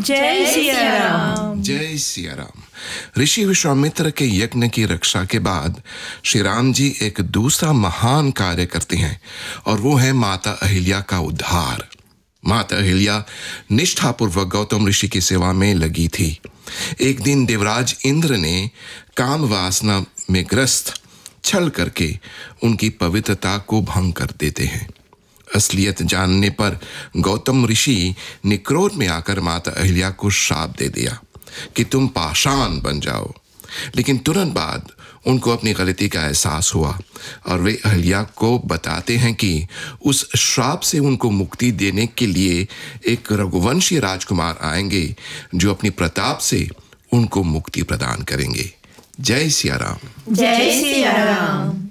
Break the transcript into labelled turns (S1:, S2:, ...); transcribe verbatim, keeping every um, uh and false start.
S1: जय सिया राम।
S2: जय सिया राम। ऋषि विश्वामित्र के यज्ञ की रक्षा के बाद श्री राम जी एक दूसरा महान कार्य करते हैं और वो है माता अहिल्या का उद्धार। माता अहिल्या निष्ठापूर्वक गौतम ऋषि की सेवा में लगी थी। एक दिन देवराज इंद्र ने काम वासना में ग्रस्त छल करके उनकी पवित्रता को भंग कर देते हैं। असलियत जानने पर गौतम ऋषि ने क्रोध में आकर माता अहिल्या को श्राप दे दिया कि तुम पाषाण बन जाओ। लेकिन तुरंत बाद उनको अपनी गलती का एहसास हुआ और वे अहिल्या को बताते हैं कि उस श्राप से उनको मुक्ति देने के लिए एक रघुवंशी राजकुमार आएंगे जो अपनी प्रताप से उनको मुक्ति प्रदान करेंगे। जय सिया राम।
S1: जय सिया राम।